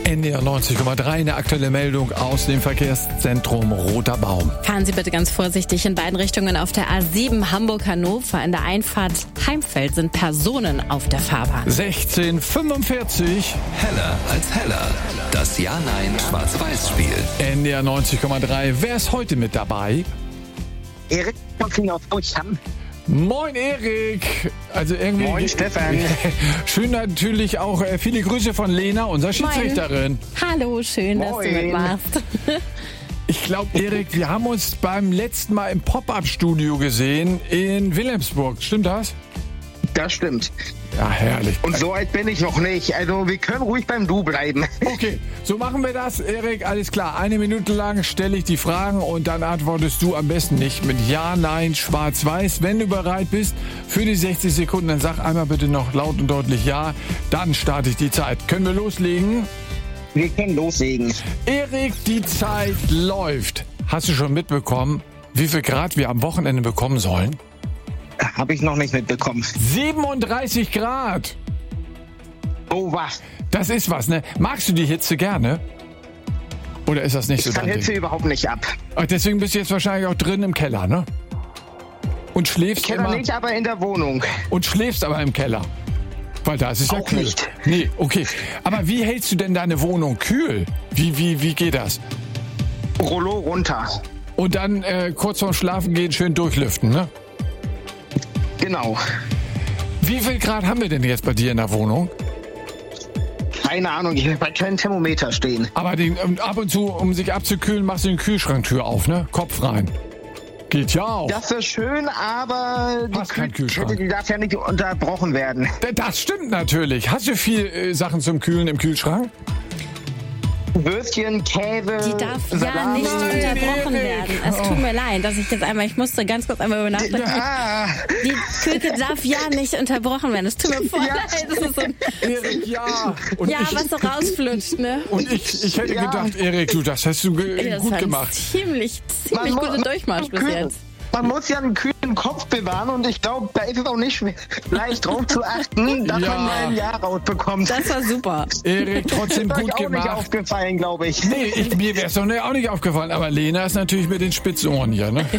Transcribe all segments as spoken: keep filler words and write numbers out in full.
N D R neunzig Komma drei, eine aktuelle Meldung aus dem Verkehrszentrum Roter Baum. Fahren Sie bitte ganz vorsichtig in beiden Richtungen auf der A sieben Hamburg-Hannover. In der Einfahrt Heimfeld sind Personen auf der Fahrbahn. sechzehn Uhr fünfundvierzig. Heller als heller. Das Ja-Nein-Schwarz-Weiß-Spiel. N D R neunzig Komma drei. Wer ist heute mit dabei? Erik aus Deutschland. Moin Erik. Also irgendwie. Moin Stefan. Schön natürlich auch äh, viele Grüße von Lena, unserer Schiedsrichterin. Hallo, schön, Moin. dass du mitmachst. Ich glaube, Erik, wir haben uns beim letzten Mal im Pop-Up-Studio gesehen in Wilhelmsburg. Stimmt das? Das stimmt. Ja, herrlich. Und so alt bin ich noch nicht. Also wir können ruhig beim Du bleiben. Okay, so machen wir das, Erik. Alles klar. Eine Minute lang stelle ich die Fragen und dann antwortest du am besten nicht mit Ja, Nein, Schwarz-Weiß. Wenn du bereit bist für die sechzig Sekunden, dann sag einmal bitte noch laut und deutlich Ja. Dann starte ich die Zeit. Können wir loslegen? Wir können loslegen. Erik, die Zeit läuft. Hast du schon mitbekommen, wie viel Grad wir am Wochenende bekommen sollen? Habe ich noch nicht mitbekommen. siebenunddreißig Grad. Oh, was? Das ist was, ne? Magst du die Hitze gerne? Oder ist das nicht Ich so kann dein Hitze Ding? überhaupt nicht ab. Ach, deswegen bist du jetzt wahrscheinlich auch drin im Keller, ne? Und schläfst Keller immer nicht, aber in der Wohnung. und schläfst aber im Keller. Weil da ist es ja Auch kühl. nicht. Nee, okay. Aber wie hältst du denn deine Wohnung kühl? Wie, wie, wie geht das? Rollo runter. Und dann äh, kurz vorm Schlafen gehen schön durchlüften, ne? Genau. Wie viel Grad haben wir denn jetzt bei dir in der Wohnung? Keine Ahnung, ich habe bei keinem Thermometer stehen. Aber den, ähm, ab und zu, um sich abzukühlen, machst du die Kühlschranktür auf, ne? Kopf rein. Geht ja auch. Das ist schön, aber die, Hast keinen Kühlschrank. Küche, die darf ja nicht unterbrochen werden. D- Das stimmt natürlich. Hast du viel äh, Sachen zum Kühlen im Kühlschrank? Würstchen, Käse, Die darf ja Salami. nicht Nein, unterbrochen Erik. werden. Es tut mir leid, dass ich jetzt einmal, ich musste ganz kurz einmal über nachdenken. Ah, Die Küche darf ja nicht unterbrochen werden. Es tut mir voll Ja. leid. Das ist so ein, Erik, ja. Und ja, ich, was so rausflutscht, ne? und ich, ich hätte Ja. gedacht, Erik, du, das hast du ge Das gut war ein gemacht. ziemlich, ziemlich Man guter mu- Durchmarsch bis kühl- jetzt. Man muss ja einen kühlen Kopf bewahren und ich glaube, da ist es auch nicht schwer, leicht drauf zu achten, dass Ja. man mal ein Jahr rausbekommt. Das war super. Erik, trotzdem ist euch gut auch nicht gemacht. aufgefallen, glaube ich. Nee, ich, mir wäre es doch auch nicht aufgefallen. Aber Lena ist natürlich mit den Spitzohren hier, ne?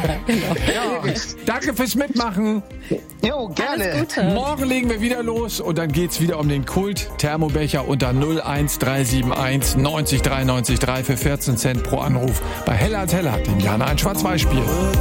Ja. Danke fürs Mitmachen. Jo, gerne. Alles Gute. Morgen legen wir wieder los und dann geht's wieder um den Kult-Thermobecher unter null eins drei sieben eins neunzig drei neunzig drei für vierzehn Cent pro Anruf bei Heller als Heller, dem Ja-Nein-Schwarz-Weiß-Spiel.